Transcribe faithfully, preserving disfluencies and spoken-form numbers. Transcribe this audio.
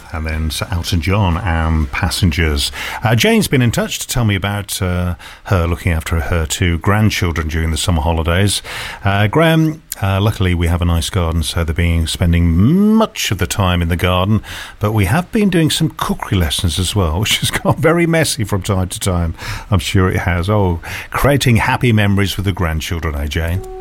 and then Sir Elton John and Passengers. Uh, Jane's been in touch to tell me about uh, her looking after her two grandchildren during the summer holidays. Uh, Graham, uh, luckily we have a nice garden, so they're being spending much of the time in the garden, but we have been doing some cookery lessons as well, which has got very messy from time to time. I'm sure it has. Oh, creating happy memories with the grandchildren, eh, Jane?